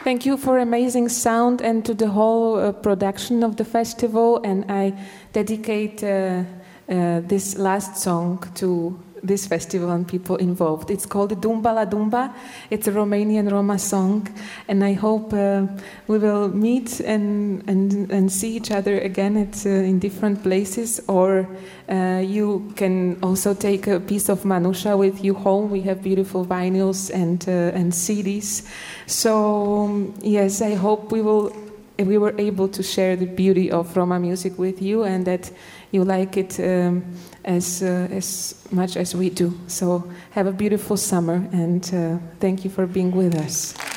Thank you for amazing sound and to the whole production of the festival. And I dedicate this last song to this festival and people involved. It's called Dumba la Dumba. It's a Romanian Roma song, and I hope we will meet and see each other again in different places, or you can also take a piece of Manusha with you home. We have beautiful vinyls and CDs. So yes, I hope we were able to share the beauty of Roma music with you, and that you like it as much as we do. So have a beautiful summer, and thank you for being with us.